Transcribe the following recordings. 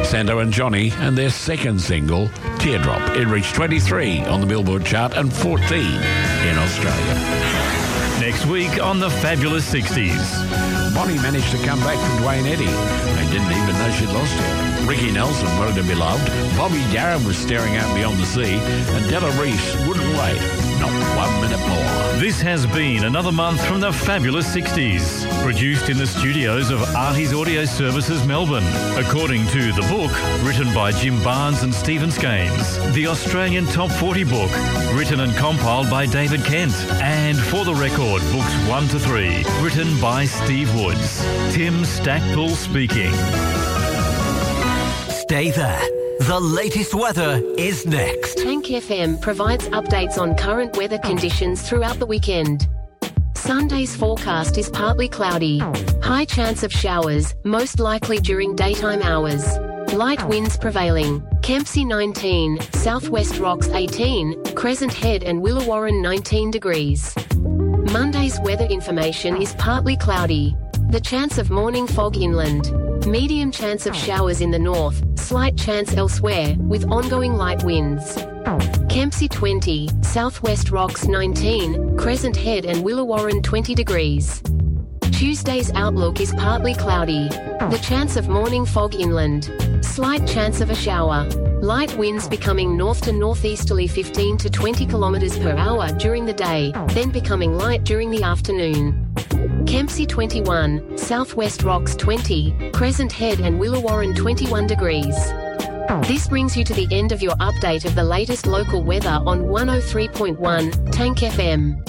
Sando and Johnny and their second single, Teardrop. It reached 23 on the Billboard chart and 14 in Australia. Next week on the Fabulous 60s. Bonnie managed to come back from Dwayne Eddy. They didn't even know she'd lost him. Ricky Nelson wanted to be loved. Bobby Darin was staring out beyond the sea. And Della Reese wouldn't wait. Not 1 minute more. This has been another month from the Fabulous 60s. Produced in the studios of Artie's Audio Services, Melbourne. According to the book, written by Jim Barnes and Stephen Skanes. The Australian Top 40 book, written and compiled by David Kent. And For the Record, books 1 to 3, written by Steve Woods. Tim Stackpool speaking. Stay there. The latest weather is next. Tank FM provides updates on current weather conditions throughout the weekend. Sunday's forecast is partly cloudy. High chance of showers, most likely during daytime hours. Light winds prevailing. Kempsey 19, Southwest Rocks 18, Crescent Head and Willawarren 19 degrees. Monday's weather information is partly cloudy. The chance of morning fog inland. Medium chance of showers in the north, slight chance elsewhere, with ongoing light winds. Kempsey 20, Southwest Rocks 19, Crescent Head and Willawarren 20 degrees. Tuesday's outlook is partly cloudy. The chance of morning fog inland. Slight chance of a shower. Light winds becoming north to northeasterly 15 to 20 kilometers per hour during the day, then becoming light during the afternoon. Kempsey 21, Southwest Rocks 20, Crescent Head and Willawarren 21 degrees. This brings you to the end of your update of the latest local weather on 103.1 Tank FM.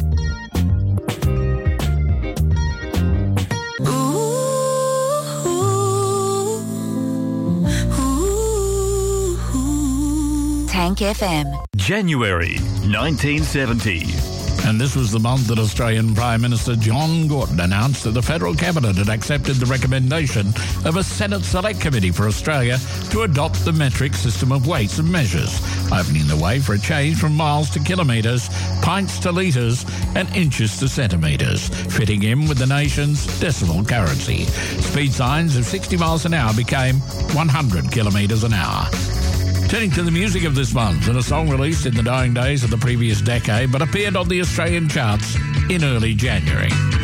Tank FM. January 1970. And this was the month that Australian Prime Minister John Gorton announced that the federal cabinet had accepted the recommendation of a Senate Select Committee for Australia to adopt the metric system of weights and measures, opening the way for a change from miles to kilometres, pints to litres and inches to centimetres, fitting in with the nation's decimal currency. Speed signs of 60 miles an hour became 100 kilometres an hour. Turning to the music of this month, and a song released in the dying days of the previous decade but appeared on the Australian charts in early January.